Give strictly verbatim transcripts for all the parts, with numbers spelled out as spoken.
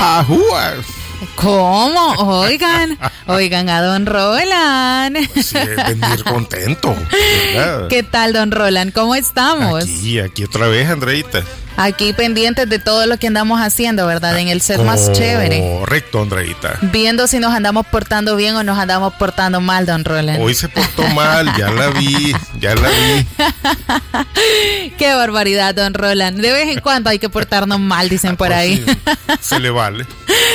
ajúa. ¿Cómo? Oigan, oigan a don Roland. Pues sí, venir contento, ¿verdad? ¿Qué tal, don Roland? ¿Cómo estamos? Aquí, aquí otra vez, Andreita. Aquí pendientes de todo lo que andamos haciendo, ¿verdad? En el set más chévere. Correcto, Andreita. Viendo si nos andamos portando bien o nos andamos portando mal, don Roland. Hoy se portó mal, ya la vi, ya la vi. Qué barbaridad, don Roland. De vez en cuando hay que portarnos mal, dicen por ahí. Pues sí, se le vale.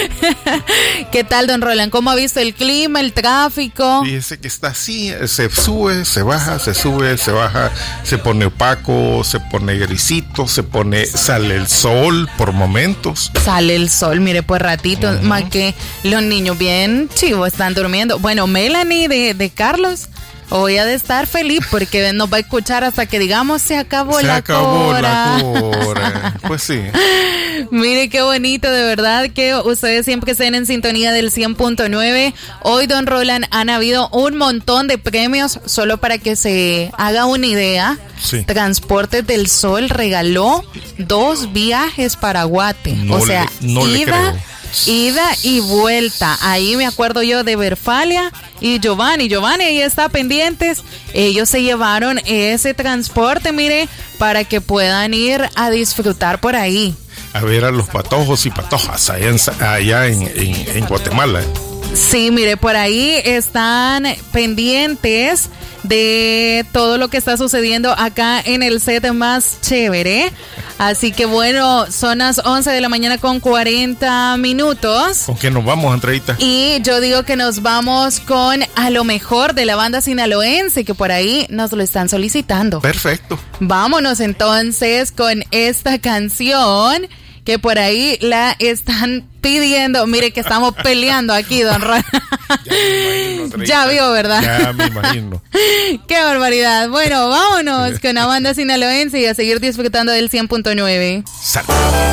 ¿Qué tal, don Roland? ¿Cómo ha visto el clima, el tráfico? Fíjese que está así, se sube, se baja, se sube, se baja, se pone opaco, se pone grisito, se pone, sale el sol por momentos. Sale el sol, mire, pues ratito, uh-huh. Más que los niños bien chivos están durmiendo. Bueno, Melanie de, de Carlos hoy ha de estar feliz porque nos va a escuchar hasta que digamos se acabó se la acabó cora. la cora. Pues sí. Mire qué bonito, de verdad que ustedes siempre estén en sintonía del cien punto nueve. Hoy, don Roland, han habido un montón de premios. Solo para que se haga una idea, sí. Transportes del Sol regaló dos viajes para Guate. No o sea, le, no ida, ida y vuelta. Ahí me acuerdo yo de Verfalia y Giovanni. Giovanni ahí está pendientes. Ellos se llevaron ese transporte, mire, para que puedan ir a disfrutar por ahí. A ver a los patojos y patojas allá en, allá en, en, en Guatemala. Sí, mire, por ahí están pendientes de todo lo que está sucediendo acá en el set más chévere. Así que bueno, son las once de la mañana con cuarenta minutos. ¿Con qué nos vamos, Andreita? Y yo digo que nos vamos con a lo mejor de la banda sinaloense, que por ahí nos lo están solicitando. Perfecto. Vámonos entonces con esta canción que por ahí la están pidiendo. Mire que estamos peleando aquí, don Ron. Ya, ya vio, ¿verdad? Ya me imagino. Qué barbaridad. Bueno, vámonos con la banda sinaloense y a seguir disfrutando del cien punto nueve. Salud.